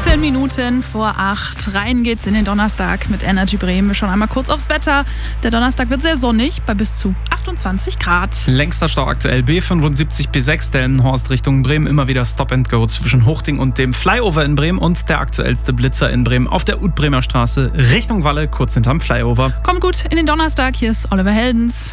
17 Minuten vor 8. Rein geht's in den Donnerstag mit Energy Bremen. Schon einmal kurz aufs Wetter. Der Donnerstag wird sehr sonnig bei bis zu 28 Grad. Längster Stau aktuell B75 B6 Delmenhorst Richtung Bremen. Immer wieder Stop and Go zwischen Huchting und dem Flyover in Bremen und der aktuellste Blitzer in Bremen auf der Ut-Bremer Straße Richtung Walle, kurz hinterm Flyover. Kommt gut in den Donnerstag. Hier ist Oliver Heldens.